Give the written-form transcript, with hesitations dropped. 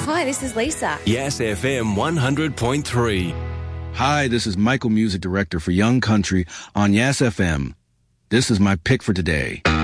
Hi, this is Lisa. Yes FM 100.3. Hi, this is Michael, Music Director for Young Country on Yes FM. This is my pick for today.